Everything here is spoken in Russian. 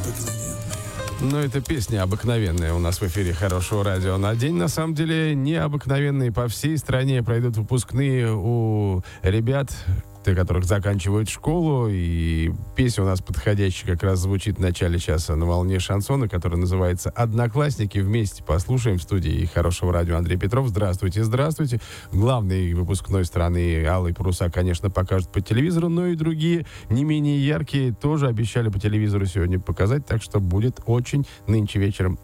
Ну, это песня обыкновенная у нас в эфире Хорошего радио. На день, на самом деле, необыкновенный. По всей стране пройдут выпускные у ребят, те, которых заканчивают школу. И песня у нас подходящая как раз звучит в начале часа на волне шансона, которая называется «Одноклассники». Вместе послушаем в студии Хорошего радио Андрей Петров. Здравствуйте, здравствуйте. Главный выпускной страны «Алые паруса», конечно, покажут по телевизору, но и другие, не менее яркие, тоже обещали по телевизору сегодня показать. Так что будет очень нынче вечером